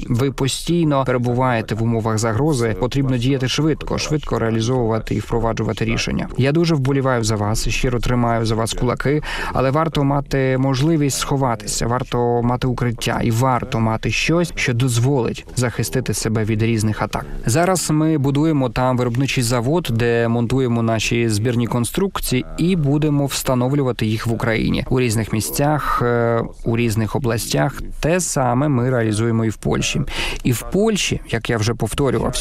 Ви постійно перебуваєте в умовах загрози, потрібно діяти швидко реалізовувати і впроваджувати рішення. Я дуже вболіваю за вас, щиро тримаю за вас кулаки, але варто мати можливість сховатися, варто мати укриття і варто мати щось, що дозволить захистити себе від різних атак. Зараз ми будуємо там виробничий завод, де монтуємо наші збірні конструкції і будемо встановлювати їх в Україні. У різних місцях, у різних областях. Те саме ми реалізуємо і в Польщі. І в Польщі, як я вже повторював,